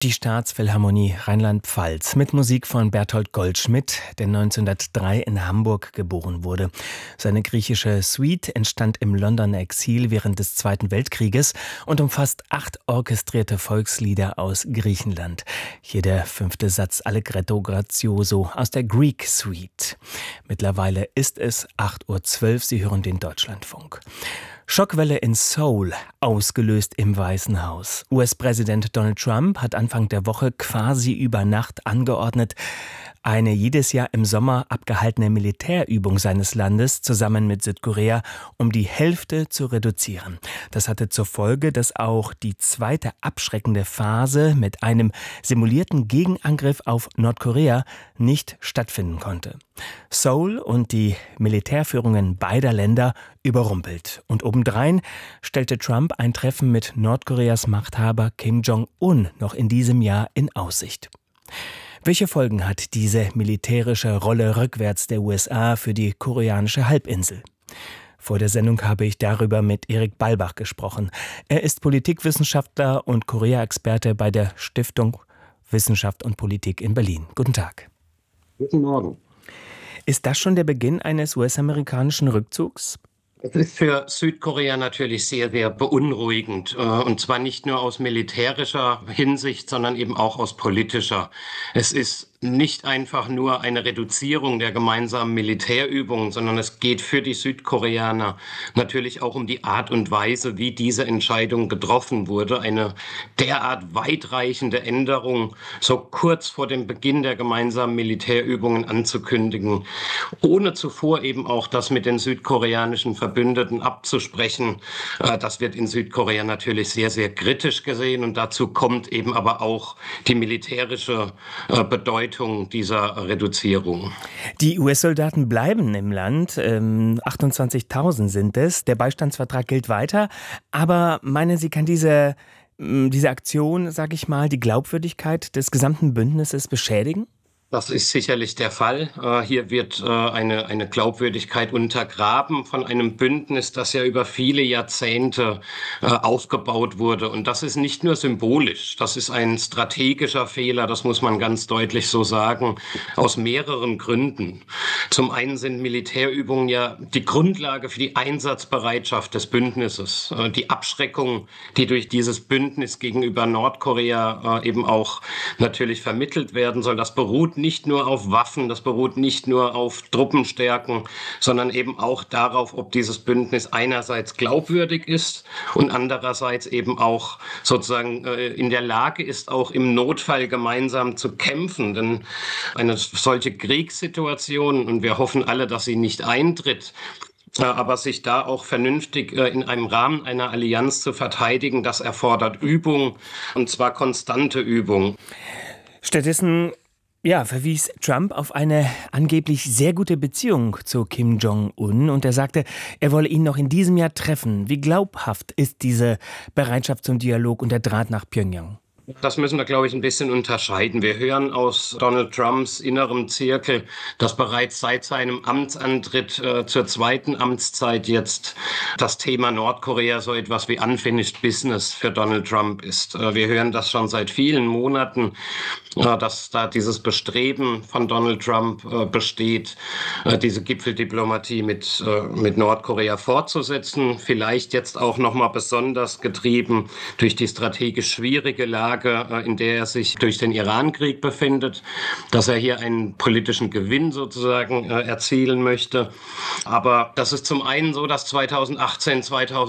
Die Staatsphilharmonie Rheinland-Pfalz mit Musik von Bertolt Goldschmidt, der 1903 in Hamburg geboren wurde. Seine griechische Suite entstand im Londoner Exil während des Zweiten Weltkrieges und umfasst 8 orchestrierte Volkslieder aus Griechenland. Hier der 5. Satz Allegretto grazioso aus der Greek Suite. Mittlerweile ist es 8:12 Uhr, Sie hören den Deutschlandfunk. Schockwelle in Seoul, ausgelöst im Weißen Haus. US-Präsident Donald Trump hat Anfang der Woche quasi über Nacht angeordnet, eine jedes Jahr im Sommer abgehaltene Militärübung seines Landes zusammen mit Südkorea um die Hälfte zu reduzieren. Das hatte zur Folge, dass auch die zweite abschreckende Phase mit einem simulierten Gegenangriff auf Nordkorea nicht stattfinden konnte. Seoul und die Militärführungen beider Länder überrumpelt. Und obendrein stellte Trump ein Treffen mit Nordkoreas Machthaber Kim Jong-un noch in diesem Jahr in Aussicht. Welche Folgen hat diese militärische Rolle rückwärts der USA für die koreanische Halbinsel? Vor der Sendung habe ich darüber mit Erik Balbach gesprochen. Er ist Politikwissenschaftler und Korea-Experte bei der Stiftung Wissenschaft und Politik in Berlin. Guten Tag. Guten Morgen. Ist das schon der Beginn eines US-amerikanischen Rückzugs? Es ist für Südkorea natürlich sehr, sehr beunruhigend. Und zwar nicht nur aus militärischer Hinsicht, sondern eben auch aus politischer. Es ist nicht einfach nur eine Reduzierung der gemeinsamen Militärübungen, sondern es geht für die Südkoreaner natürlich auch um die Art und Weise, wie diese Entscheidung getroffen wurde. Eine derart weitreichende Änderung so kurz vor dem Beginn der gemeinsamen Militärübungen anzukündigen, ohne zuvor eben auch das mit den südkoreanischen Verbündeten abzusprechen. Das wird in Südkorea natürlich sehr, sehr kritisch gesehen und dazu kommt eben aber auch die militärische Bedeutung dieser Reduzierung. Die US-Soldaten bleiben im Land, 28.000 sind es. Der Beistandsvertrag gilt weiter. Aber meinen Sie, kann diese Aktion, sage ich mal, die Glaubwürdigkeit des gesamten Bündnisses beschädigen? Das ist sicherlich der Fall. Hier wird eine Glaubwürdigkeit untergraben von einem Bündnis, das ja über viele Jahrzehnte aufgebaut wurde. Und das ist nicht nur symbolisch, das ist ein strategischer Fehler, das muss man ganz deutlich so sagen, aus mehreren Gründen. Zum einen sind Militärübungen ja die Grundlage für die Einsatzbereitschaft des Bündnisses. Die Abschreckung, die durch dieses Bündnis gegenüber Nordkorea eben auch natürlich vermittelt werden soll, das beruht nicht nur auf Waffen, das beruht nicht nur auf Truppenstärken, sondern eben auch darauf, ob dieses Bündnis einerseits glaubwürdig ist und andererseits eben auch sozusagen in der Lage ist, auch im Notfall gemeinsam zu kämpfen. Denn eine solche Kriegssituation, und wir hoffen alle, dass sie nicht eintritt, aber sich da auch vernünftig in einem Rahmen einer Allianz zu verteidigen, das erfordert Übung, und zwar konstante Übung. Stattdessen verwies Trump auf eine angeblich sehr gute Beziehung zu Kim Jong-un und er sagte, er wolle ihn noch in diesem Jahr treffen. Wie glaubhaft ist diese Bereitschaft zum Dialog und der Draht nach Pyongyang? Das müssen wir, glaube ich, ein bisschen unterscheiden. Wir hören aus Donald Trumps innerem Zirkel, dass bereits seit seinem Amtsantritt zur zweiten Amtszeit jetzt das Thema Nordkorea so etwas wie Unfinished Business für Donald Trump ist. Wir hören das schon seit vielen Monaten, dass da dieses Bestreben von Donald Trump besteht, diese Gipfeldiplomatie mit Nordkorea fortzusetzen. Vielleicht jetzt auch nochmal besonders getrieben durch die strategisch schwierige Lage, in der er sich durch den Irankrieg befindet, dass er hier einen politischen Gewinn sozusagen erzielen möchte. Aber das ist zum einen so, dass 2018,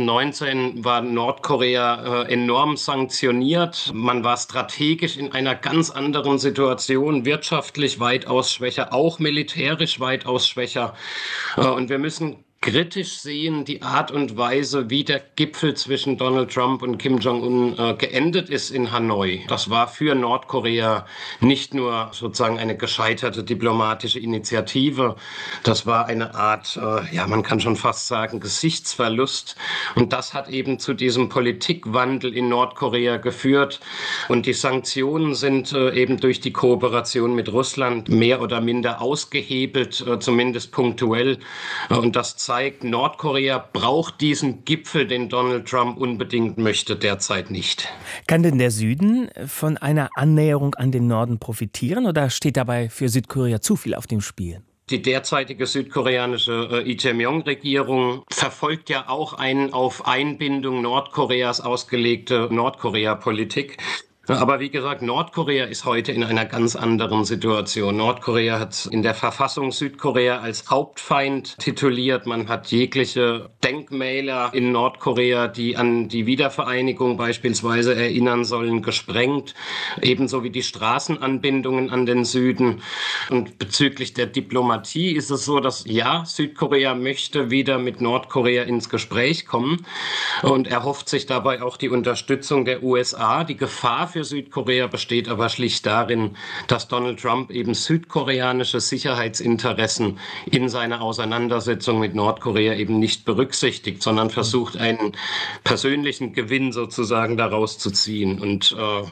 2019 war Nordkorea enorm sanktioniert. Man war strategisch in einer ganz anderen Situation, wirtschaftlich weitaus schwächer, auch militärisch weitaus schwächer. Und wir müssen kritisch sehen die Art und Weise, wie der Gipfel zwischen Donald Trump und Kim Jong-un geendet ist in Hanoi. Das war für Nordkorea nicht nur sozusagen eine gescheiterte diplomatische Initiative, das war eine Art, man kann schon fast sagen, Gesichtsverlust. Und das hat eben zu diesem Politikwandel in Nordkorea geführt. Und die Sanktionen sind eben durch die Kooperation mit Russland mehr oder minder ausgehebelt, zumindest punktuell. Und das zeigt zeigt, Nordkorea braucht diesen Gipfel, den Donald Trump unbedingt möchte, derzeit nicht. Kann denn der Süden von einer Annäherung an den Norden profitieren oder steht dabei für Südkorea zu viel auf dem Spiel? Die derzeitige südkoreanische Lee Jae-myung-Regierung verfolgt ja auch eine auf Einbindung Nordkoreas ausgelegte Nordkorea-Politik. Aber wie gesagt, Nordkorea ist heute in einer ganz anderen Situation. Nordkorea hat in der Verfassung Südkorea als Hauptfeind tituliert. Man hat jegliche Denkmäler in Nordkorea, die an die Wiedervereinigung beispielsweise erinnern sollen, gesprengt. Ebenso wie die Straßenanbindungen an den Süden. Und bezüglich der Diplomatie ist es so, dass ja, Südkorea möchte wieder mit Nordkorea ins Gespräch kommen und erhofft sich dabei auch die Unterstützung der USA. Die Gefahr für Südkorea besteht aber schlicht darin, dass Donald Trump eben südkoreanische Sicherheitsinteressen in seiner Auseinandersetzung mit Nordkorea eben nicht berücksichtigt, sondern versucht, einen persönlichen Gewinn sozusagen daraus zu ziehen. Und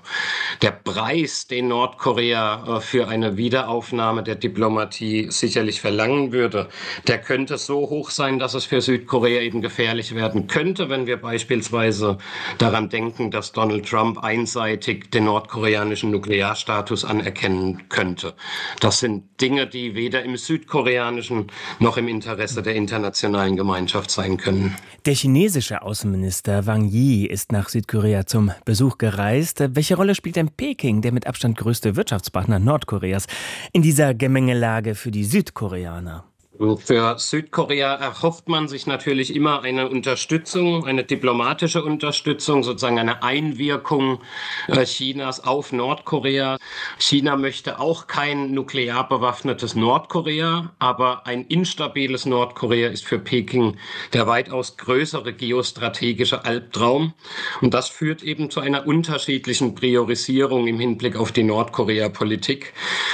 der Preis, den Nordkorea für eine Wiederaufnahme der Diplomatie sicherlich verlangen würde, der könnte so hoch sein, dass es für Südkorea eben gefährlich werden könnte, wenn wir beispielsweise daran denken, dass Donald Trump einseitig den nordkoreanischen Nuklearstatus anerkennen könnte. Das sind Dinge, die weder im südkoreanischen noch im Interesse der internationalen Gemeinschaft sein können. Der chinesische Außenminister Wang Yi ist nach Südkorea zum Besuch gereist. Welche Rolle spielt denn Peking, der mit Abstand größte Wirtschaftspartner Nordkoreas, in dieser Gemengelage für die Südkoreaner? Für Südkorea erhofft man sich natürlich immer eine Unterstützung, eine diplomatische Unterstützung, sozusagen eine Einwirkung Chinas auf Nordkorea. China möchte auch kein nuklear bewaffnetes Nordkorea, aber ein instabiles Nordkorea ist für Peking der weitaus größere geostrategische Albtraum. Und das führt eben zu einer unterschiedlichen Priorisierung im Hinblick auf die Nordkorea-Politik.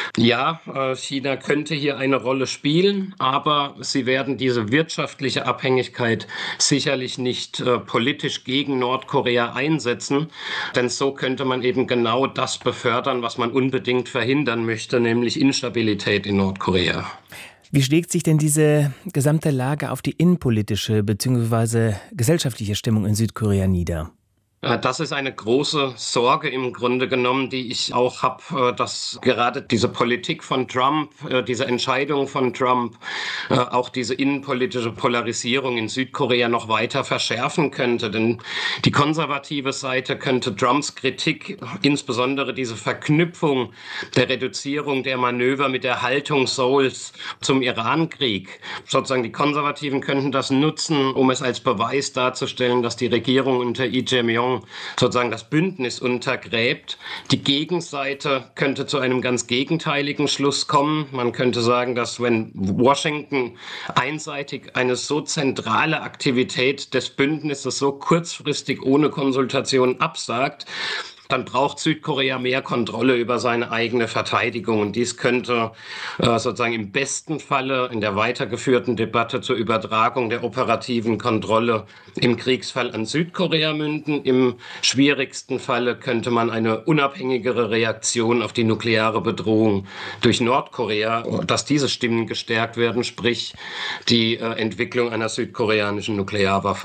Ja, China könnte hier eine Rolle spielen, aber sie werden diese wirtschaftliche Abhängigkeit sicherlich nicht politisch gegen Nordkorea einsetzen, denn so könnte man eben genau das befördern, was man unbedingt verhindern möchte, nämlich Instabilität in Nordkorea. Wie schlägt sich denn diese gesamte Lage auf die innenpolitische bzw. gesellschaftliche Stimmung in Südkorea nieder? Das ist eine große Sorge im Grunde genommen, die ich auch habe, dass gerade diese Politik von Trump, diese Entscheidung von Trump, auch diese innenpolitische Polarisierung in Südkorea noch weiter verschärfen könnte. Denn die konservative Seite könnte Trumps Kritik, insbesondere diese Verknüpfung der Reduzierung der Manöver mit der Haltung Seouls zum Irankrieg, sozusagen die Konservativen könnten das nutzen, um es als Beweis darzustellen, dass die Regierung unter Lee Jae-myung sozusagen das Bündnis untergräbt. Die Gegenseite könnte zu einem ganz gegenteiligen Schluss kommen. Man könnte sagen, dass wenn Washington einseitig eine so zentrale Aktivität des Bündnisses so kurzfristig ohne Konsultation absagt, dann braucht Südkorea mehr Kontrolle über seine eigene Verteidigung. Und dies könnte sozusagen im besten Falle in der weitergeführten Debatte zur Übertragung der operativen Kontrolle im Kriegsfall an Südkorea münden. Im schwierigsten Falle könnte man eine unabhängigere Reaktion auf die nukleare Bedrohung durch Nordkorea, dass diese Stimmen gestärkt werden, sprich die Entwicklung einer südkoreanischen Nuklearwaffe.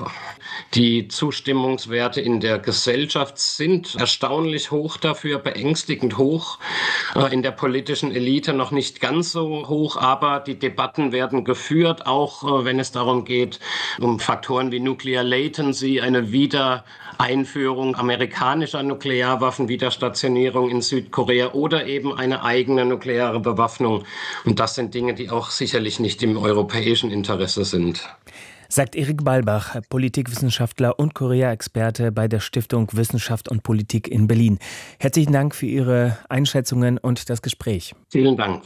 Die Zustimmungswerte in der Gesellschaft sind erstaunlich hoch dafür, beängstigend hoch. In der politischen Elite noch nicht ganz so hoch, aber die Debatten werden geführt, auch wenn es darum geht, um Faktoren wie Nuclear Latency, eine Wiedereinführung amerikanischer Nuklearwaffen, Wiederstationierung in Südkorea oder eben eine eigene nukleare Bewaffnung. Und das sind Dinge, die auch sicherlich nicht im europäischen Interesse sind. Sagt Erik Balbach, Politikwissenschaftler und Korea-Experte bei der Stiftung Wissenschaft und Politik in Berlin. Herzlichen Dank für Ihre Einschätzungen und das Gespräch. Vielen Dank.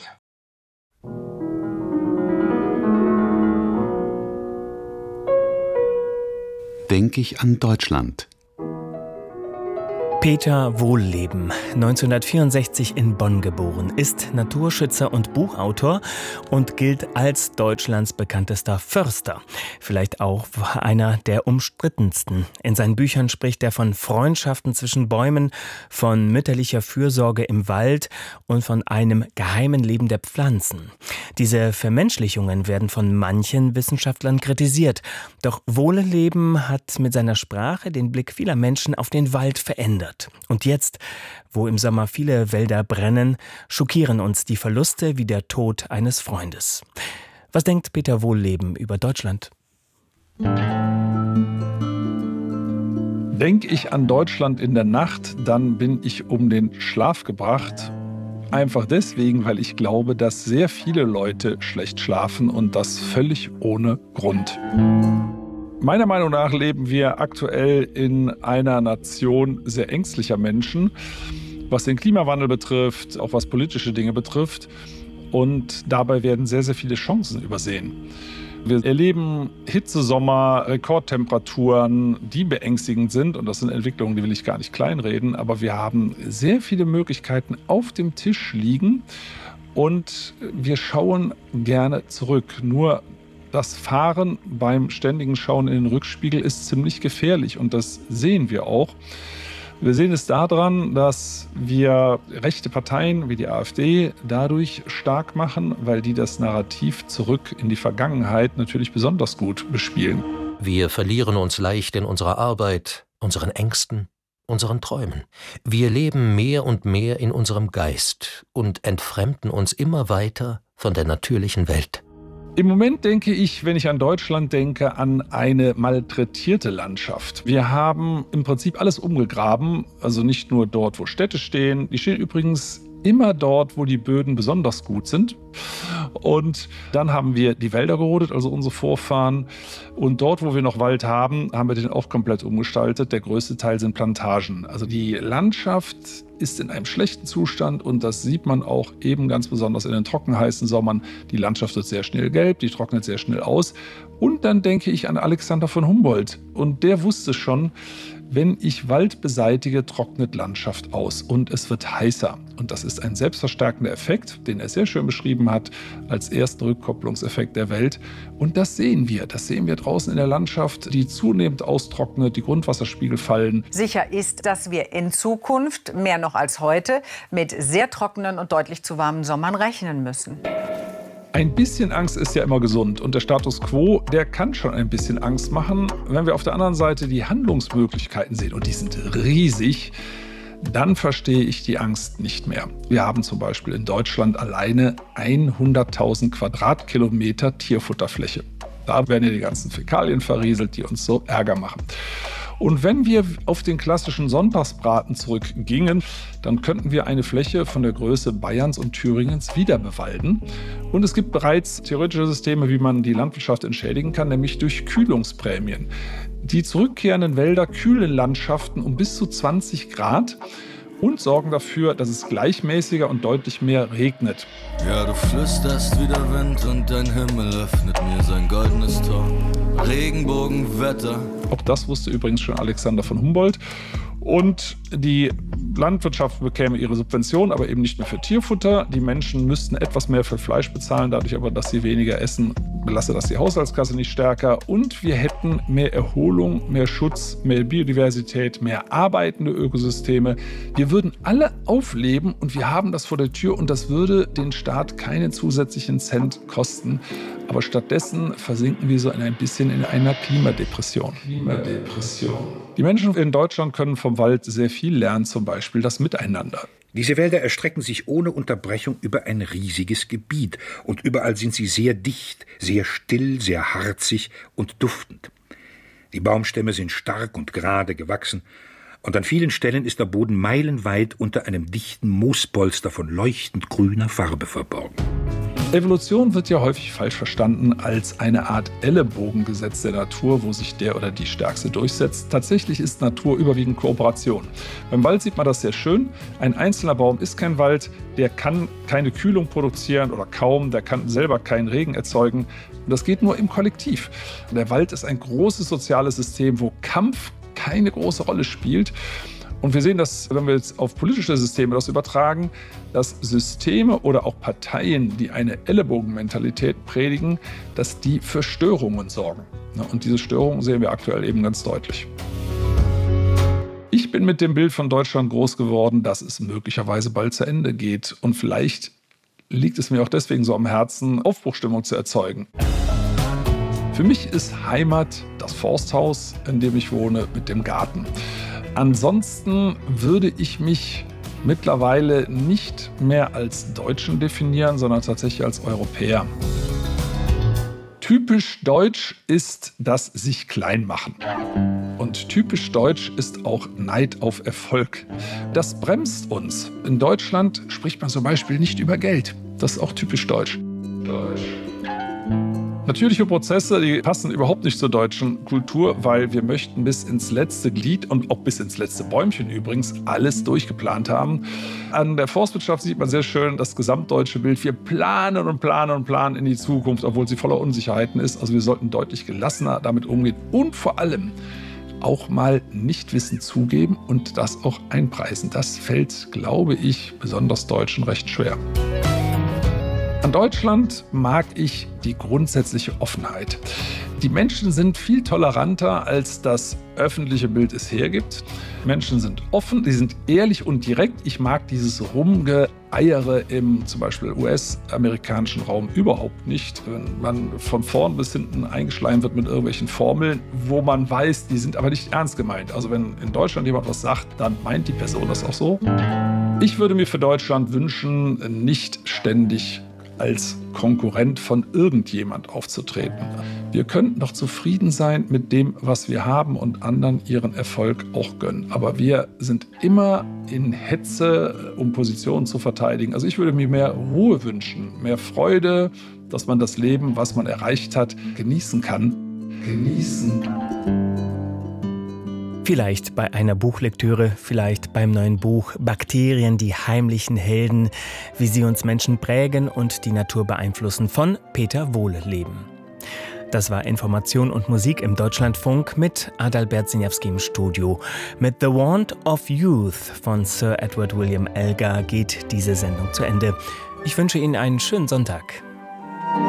Denke ich an Deutschland. Peter Wohlleben, 1964 in Bonn geboren, ist Naturschützer und Buchautor und gilt als Deutschlands bekanntester Förster. Vielleicht auch einer der umstrittensten. In seinen Büchern spricht er von Freundschaften zwischen Bäumen, von mütterlicher Fürsorge im Wald und von einem geheimen Leben der Pflanzen. Diese Vermenschlichungen werden von manchen Wissenschaftlern kritisiert. Doch Wohlleben hat mit seiner Sprache den Blick vieler Menschen auf den Wald verändert. Und jetzt, wo im Sommer viele Wälder brennen, schockieren uns die Verluste wie der Tod eines Freundes. Was denkt Peter Wohlleben über Deutschland? Denke ich an Deutschland in der Nacht, dann bin ich um den Schlaf gebracht. Einfach deswegen, weil ich glaube, dass sehr viele Leute schlecht schlafen und das völlig ohne Grund. Meiner Meinung nach leben wir aktuell in einer Nation sehr ängstlicher Menschen, was den Klimawandel betrifft, auch was politische Dinge betrifft. Und dabei werden sehr, sehr viele Chancen übersehen. Wir erleben Hitzesommer, Rekordtemperaturen, die beängstigend sind. Und das sind Entwicklungen, die will ich gar nicht kleinreden. Aber wir haben sehr viele Möglichkeiten auf dem Tisch liegen. Und wir schauen gerne zurück. Nur das Fahren beim ständigen Schauen in den Rückspiegel ist ziemlich gefährlich und das sehen wir auch. Wir sehen es daran, dass wir rechte Parteien wie die AfD dadurch stark machen, weil die das Narrativ zurück in die Vergangenheit natürlich besonders gut bespielen. Wir verlieren uns leicht in unserer Arbeit, unseren Ängsten, unseren Träumen. Wir leben mehr und mehr in unserem Geist und entfremden uns immer weiter von der natürlichen Welt. Im Moment denke ich, wenn ich an Deutschland denke, an eine malträtierte Landschaft. Wir haben im Prinzip alles umgegraben, also nicht nur dort, wo Städte stehen. Die stehen übrigens immer dort, wo die Böden besonders gut sind. Und dann haben wir die Wälder gerodet, also unsere Vorfahren. Und dort, wo wir noch Wald haben, haben wir den auch komplett umgestaltet. Der größte Teil sind Plantagen. Also die Landschaft ist in einem schlechten Zustand und das sieht man auch eben ganz besonders in den trockenheißen Sommern. Die Landschaft wird sehr schnell gelb, die trocknet sehr schnell aus. Und dann denke ich an Alexander von Humboldt. Und der wusste schon, wenn ich Wald beseitige, trocknet Landschaft aus und es wird heißer. Und das ist ein selbstverstärkender Effekt, den er sehr schön beschrieben hat, als ersten Rückkopplungseffekt der Welt. Und das sehen wir. Das sehen wir draußen in der Landschaft, die zunehmend austrocknet, die Grundwasserspiegel fallen. Sicher ist, dass wir in Zukunft, mehr noch als heute, mit sehr trockenen und deutlich zu warmen Sommern rechnen müssen. Ein bisschen Angst ist ja immer gesund und der Status quo, der kann schon ein bisschen Angst machen. Wenn wir auf der anderen Seite die Handlungsmöglichkeiten sehen und die sind riesig, dann verstehe ich die Angst nicht mehr. Wir haben zum Beispiel in Deutschland alleine 100.000 Quadratkilometer Tierfutterfläche. Da werden ja die ganzen Fäkalien verrieselt, die uns so Ärger machen. Und wenn wir auf den klassischen Sonntagsbraten zurückgingen, dann könnten wir eine Fläche von der Größe Bayerns und Thüringens wieder bewalden. Und es gibt bereits theoretische Systeme, wie man die Landwirtschaft entschädigen kann, nämlich durch Kühlungsprämien. Die zurückkehrenden Wälder kühlen Landschaften um bis zu 20 Grad und sorgen dafür, dass es gleichmäßiger und deutlich mehr regnet. Ja, du flüsterst wie der Wind und dein Himmel öffnet mir sein goldenes Tor. Regenbogenwetter. Auch das wusste übrigens schon Alexander von Humboldt. Und die Landwirtschaft bekäme ihre Subvention, aber eben nicht mehr für Tierfutter. Die Menschen müssten etwas mehr für Fleisch bezahlen, dadurch aber, dass sie weniger essen, belasse das die Haushaltskasse nicht stärker. Und wir hätten mehr Erholung, mehr Schutz, mehr Biodiversität, mehr arbeitende Ökosysteme. Wir würden alle aufleben und wir haben das vor der Tür und das würde den Staat keinen zusätzlichen Cent kosten. Aber stattdessen versinken wir so ein bisschen in einer Klimadepression. Die Menschen in Deutschland können vom Wald sehr viel lernen, zum Beispiel das Miteinander. Diese Wälder erstrecken sich ohne Unterbrechung über ein riesiges Gebiet und überall sind sie sehr dicht, sehr still, sehr harzig und duftend. Die Baumstämme sind stark und gerade gewachsen und an vielen Stellen ist der Boden meilenweit unter einem dichten Moospolster von leuchtend grüner Farbe verborgen. Evolution wird ja häufig falsch verstanden als eine Art Ellenbogengesetz der Natur, wo sich der oder die Stärkste durchsetzt. Tatsächlich ist Natur überwiegend Kooperation. Beim Wald sieht man das sehr schön. Ein einzelner Baum ist kein Wald, der kann keine Kühlung produzieren oder kaum, der kann selber keinen Regen erzeugen. Und das geht nur im Kollektiv. Der Wald ist ein großes soziales System, wo Kampf keine große Rolle spielt. Und wir sehen das, wenn wir jetzt auf politische Systeme das übertragen, dass Systeme oder auch Parteien, die eine Ellenbogenmentalität predigen, dass die für Störungen sorgen. Und diese Störungen sehen wir aktuell eben ganz deutlich. Ich bin mit dem Bild von Deutschland groß geworden, dass es möglicherweise bald zu Ende geht. Und vielleicht liegt es mir auch deswegen so am Herzen, Aufbruchstimmung zu erzeugen. Für mich ist Heimat das Forsthaus, in dem ich wohne, mit dem Garten. Ansonsten würde ich mich mittlerweile nicht mehr als Deutschen definieren, sondern tatsächlich als Europäer. Typisch deutsch ist das sich klein machen. Und typisch deutsch ist auch Neid auf Erfolg. Das bremst uns. In Deutschland spricht man zum Beispiel nicht über Geld. Das ist auch typisch deutsch. Natürliche Prozesse, die passen überhaupt nicht zur deutschen Kultur, weil wir möchten bis ins letzte Glied und auch bis ins letzte Bäumchen übrigens alles durchgeplant haben. An der Forstwirtschaft sieht man sehr schön das gesamtdeutsche Bild. Wir planen und planen und planen in die Zukunft, obwohl sie voller Unsicherheiten ist. Also wir sollten deutlich gelassener damit umgehen und vor allem auch mal Nichtwissen zugeben und das auch einpreisen. Das fällt, glaube ich, besonders Deutschen recht schwer. An Deutschland mag ich die grundsätzliche Offenheit. Die Menschen sind viel toleranter, als das öffentliche Bild es hergibt. Menschen sind offen, sie sind ehrlich und direkt. Ich mag dieses Rumgeeiere im zum Beispiel US-amerikanischen Raum überhaupt nicht. Wenn man von vorn bis hinten eingeschleimt wird mit irgendwelchen Formeln, wo man weiß, die sind aber nicht ernst gemeint. Also wenn in Deutschland jemand was sagt, dann meint die Person das auch so. Ich würde mir für Deutschland wünschen, nicht ständig als Konkurrent von irgendjemand aufzutreten. Wir könnten doch zufrieden sein mit dem, was wir haben und anderen ihren Erfolg auch gönnen. Aber wir sind immer in Hetze, um Positionen zu verteidigen. Also ich würde mir mehr Ruhe wünschen, mehr Freude, dass man das Leben, was man erreicht hat, genießen kann. Vielleicht bei einer Buchlektüre, vielleicht beim neuen Buch Bakterien, die heimlichen Helden, wie sie uns Menschen prägen und die Natur beeinflussen, von Peter Wohlleben. Das war Information und Musik im Deutschlandfunk mit Adalbert Siniawski im Studio. Mit The Want of Youth von Sir Edward William Elgar geht diese Sendung zu Ende. Ich wünsche Ihnen einen schönen Sonntag.